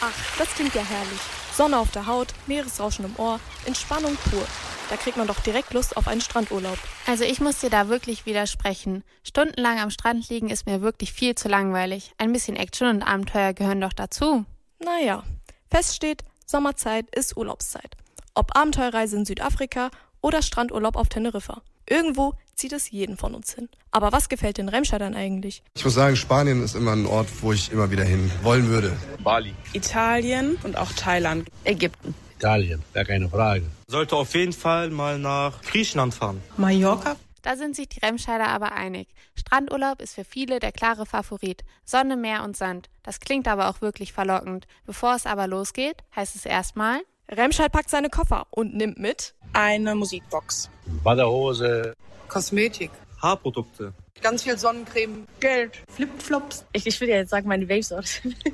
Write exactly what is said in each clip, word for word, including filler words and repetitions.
Ach, das klingt ja herrlich. Sonne auf der Haut, Meeresrauschen im Ohr, Entspannung pur. Da kriegt man doch direkt Lust auf einen Strandurlaub. Also ich muss dir da wirklich widersprechen. Stundenlang am Strand liegen ist mir wirklich viel zu langweilig. Ein bisschen Action und Abenteuer gehören doch dazu. Naja, fest steht, Sommerzeit ist Urlaubszeit. Ob Abenteuerreise in Südafrika oder Strandurlaub auf Teneriffa. Irgendwo zieht es jeden von uns hin. Aber was gefällt den Remscheidern eigentlich? Ich muss sagen, Spanien ist immer ein Ort, wo ich immer wieder hin wollen würde. Bali. Italien und auch Thailand. Ägypten. Italien, gar keine Frage. Sollte auf jeden Fall mal nach Griechenland fahren. Mallorca. Da sind sich die Remscheider aber einig. Strandurlaub ist für viele der klare Favorit. Sonne, Meer und Sand. Das klingt aber auch wirklich verlockend. Bevor es aber losgeht, heißt es erstmal: Remscheid packt seine Koffer und nimmt mit eine Musikbox. Badehose. Kosmetik. Haarprodukte. Ganz viel Sonnencreme. Geld. Flipflops. Ich, ich würde ja jetzt sagen, meine Vapes oder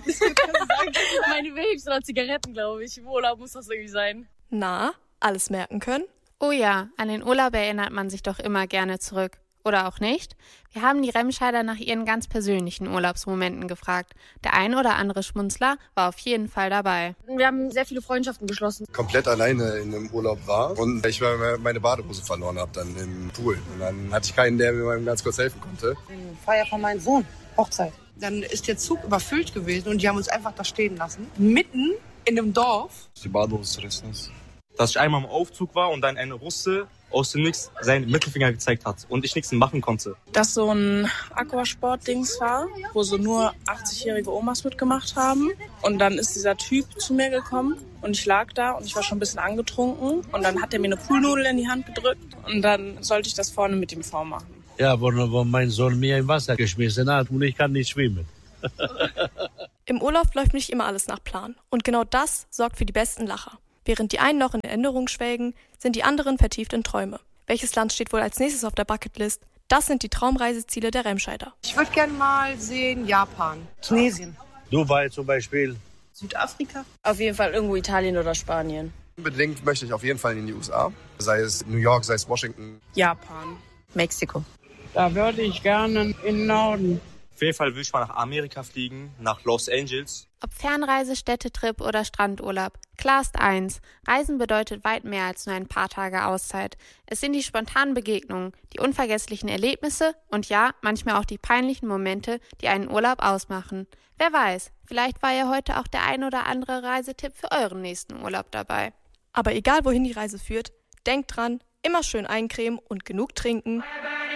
meine Vapes oder Zigaretten, glaube ich. Im Urlaub muss das irgendwie sein. Na, alles merken können? Oh ja, an den Urlaub erinnert man sich doch immer gerne zurück. Oder auch nicht? Wir haben die Remscheider nach ihren ganz persönlichen Urlaubsmomenten gefragt. Der ein oder andere Schmunzler war auf jeden Fall dabei. Wir haben sehr viele Freundschaften geschlossen. Komplett alleine in einem Urlaub war und ich meine Badehose verloren habe dann im Pool. Und dann hatte ich keinen, der mir mal ganz kurz helfen konnte. Feier von meinem Sohn. Hochzeit. Dann ist der Zug überfüllt gewesen und die haben uns einfach da stehen lassen. Mitten in einem Dorf. Die Badehose zerrissen ist. Dass ich einmal im Aufzug war und dann ein Russe aus dem Nix seinen Mittelfinger gezeigt hat und ich nichts machen konnte. Dass so ein Aquasport-Dings war, wo so nur achtzigjährige Omas mitgemacht haben. Und dann ist dieser Typ zu mir gekommen und ich lag da und ich war schon ein bisschen angetrunken. Und dann hat er mir eine Poolnudel in die Hand gedrückt und dann sollte ich das vorne mit ihm vormachen. Ja, wo, wo mein Sohn mir im Wasser geschmissen hat und ich kann nicht schwimmen. Im Urlaub läuft nicht immer alles nach Plan. Und genau das sorgt für die besten Lacher. Während die einen noch in Erinnerung schwelgen, sind die anderen vertieft in Träume. Welches Land steht wohl als nächstes auf der Bucketlist? Das sind die Traumreiseziele der Remscheider. Ich würde gerne mal sehen Japan. Tunesien. Dubai zum Beispiel. Südafrika. Auf jeden Fall irgendwo Italien oder Spanien. Unbedingt möchte ich auf jeden Fall in die U S A. Sei es New York, sei es Washington. Japan. Mexiko. Da würde ich gerne in den Norden. Auf jeden Fall will ich mal nach Amerika fliegen, nach Los Angeles. Ob Fernreise, Städtetrip oder Strandurlaub. Klar ist eins, Reisen bedeutet weit mehr als nur ein paar Tage Auszeit. Es sind die spontanen Begegnungen, die unvergesslichen Erlebnisse und ja, manchmal auch die peinlichen Momente, die einen Urlaub ausmachen. Wer weiß, vielleicht war ja heute auch der ein oder andere Reisetipp für euren nächsten Urlaub dabei. Aber egal wohin die Reise führt, denkt dran, immer schön eincremen und genug trinken.